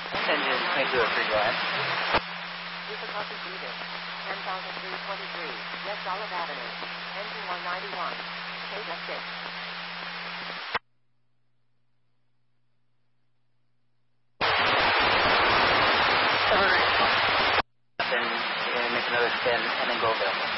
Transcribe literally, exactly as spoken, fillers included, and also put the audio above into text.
Engine twenty-two oh three, go ahead. Difficulty greeted. ten thousand three hundred twenty-three, West Olive Avenue. Engine one ninety-one. Take F six. Then uh, make another spin and then go available.